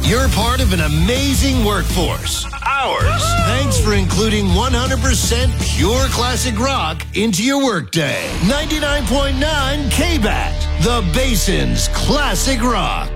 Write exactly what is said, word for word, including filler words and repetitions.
You're part of an amazing workforce. Ours. Thanks for including one hundred percent pure classic rock into your workday. ninety-nine point nine K B A T, the Basin's Classic Rock.